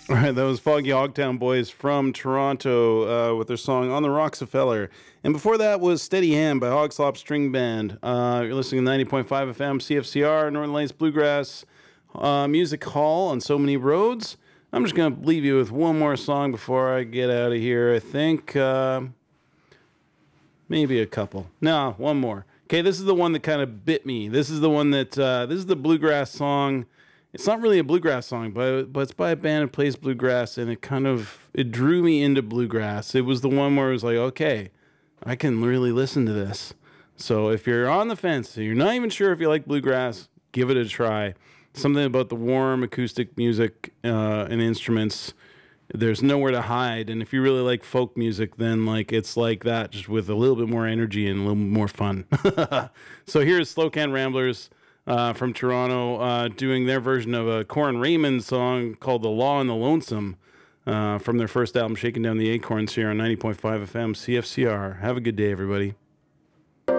All right, that was Foggy Hogtown Boys from Toronto with their song On the Rockefeller. And before that was Steady Hand by Hogslop String Band. You're listening to 90.5 FM CFCR, Northern Lights Bluegrass Music Hall on So Many Roads. I'm just going to leave you with one more song before I get out of here. I think maybe a couple. No, one more. Okay, this is the one that kind of bit me. This is the one that, this is the bluegrass song. It's not really a bluegrass song, but it's by a band that plays bluegrass, and it drew me into bluegrass. It was the one where it was like, okay, I can really listen to this. So if you're on the fence, you're not even sure if you like bluegrass, give it a try. Something about the warm acoustic music and instruments. There's nowhere to hide, and if you really like folk music, then it's like that, just with a little bit more energy and a little more fun. So here's Slow Can Ramblers. From Toronto, doing their version of a Corin Raymond song called The Law and the Lonesome from their first album, Shaking Down the Acorns, here on 90.5 FM CFCR. Have a good day, everybody.